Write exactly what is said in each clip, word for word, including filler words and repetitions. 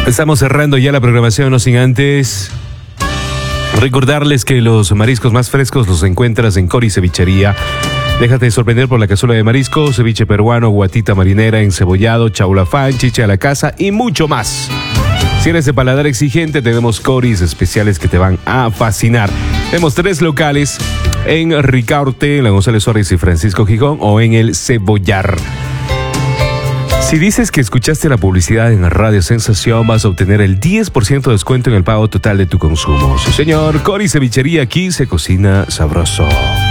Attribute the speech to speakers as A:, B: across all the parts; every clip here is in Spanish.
A: Estamos cerrando ya la programación, no sin antes recordarles que los mariscos más frescos los encuentras en Cori Cevichería. Déjate sorprender por la cazuela de marisco, ceviche peruano, guatita marinera, encebollado, chaulafán, chicha a la casa y mucho más. Si eres de paladar exigente, tenemos coris especiales que te van a fascinar. Tenemos tres locales en Ricaurte, en la González Suárez y Francisco Gijón, o en el Cebollar. Si dices que escuchaste la publicidad en Radio Sensación, vas a obtener el diez por ciento de descuento en el pago total de tu consumo. Sí, señor. Cori Cevichería, aquí se cocina sabroso.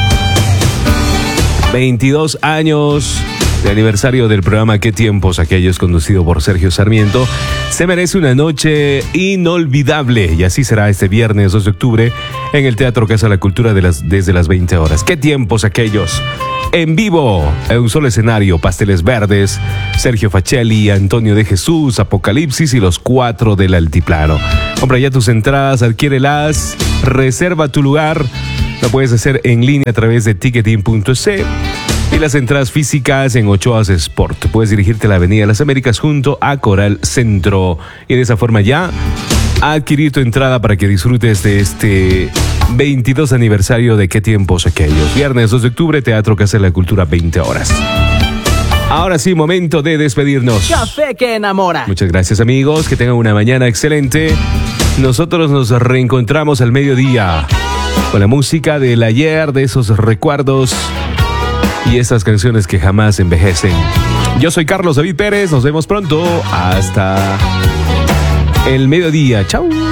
A: veintidós años de aniversario del programa ¿Qué tiempos aquellos?, conducido por Sergio Sarmiento. Se merece una noche inolvidable y así será este viernes dos de octubre en el Teatro Casa de la Cultura de las, desde las veinte horas. ¿Qué tiempos aquellos? En vivo, en un solo escenario, Pasteles Verdes, Sergio Facelli, Antonio de Jesús, Apocalipsis y los cuatro del Altiplano. Compra ya tus entradas, adquiérelas, reserva tu lugar. Lo puedes hacer en línea a través de ticketing punto es y las entradas físicas en Ochoas Sport. Puedes dirigirte a la Avenida de las Américas junto a Coral Centro y de esa forma ya adquirir tu entrada para que disfrutes de este veintidós aniversario de ¿Qué tiempos aquellos? Viernes dos de octubre, Teatro Casa de la Cultura, veinte horas. Ahora sí, momento de despedirnos.
B: Café que enamora.
A: Muchas gracias, amigos, que tengan una mañana excelente. Nosotros nos reencontramos al mediodía con la música del ayer, de esos recuerdos y esas canciones que jamás envejecen. Yo soy Carlos David Pérez, nos vemos pronto. Hasta el mediodía. Chau.